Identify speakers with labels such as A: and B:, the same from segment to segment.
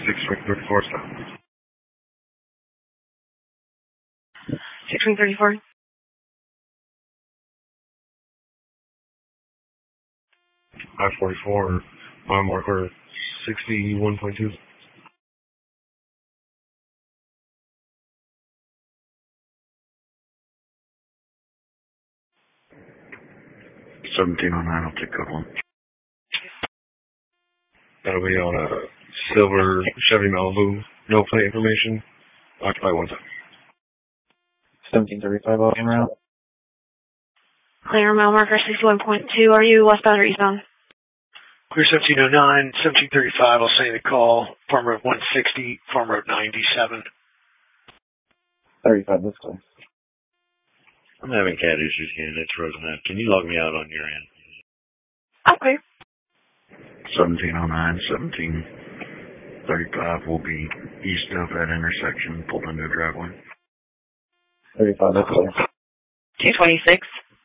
A: 634 stop.
B: 634.
A: I-44, mile marker 61.2. 1709, I'll take code 1. That'll be on a silver Chevy Malibu, no plate information, occupy 1 time.
C: 1735, all in route.
B: Clear, mile marker 61.2. Are you westbound or eastbound?
D: Clear 1709, 1735, I'll say the call. Farm Road 160, Farm Road 97.
C: 35, this clear.
E: I'm having cat issues again. It's Rosenheim. Can you log me out on your end?
B: Okay.
A: 1709, 1735 will be east of that intersection, pulled into a driveway.
C: 35, that's clear.
B: 226.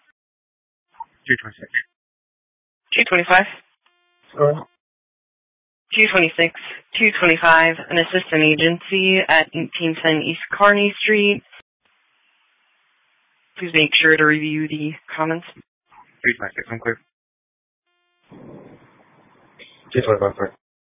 A: 226.
B: 225.
C: Sorry.
B: 226. 225. An assistant agency at 1810 East Kearney Street. Please make sure to review the comments.
A: 326, I'm clear.
C: 225, clear.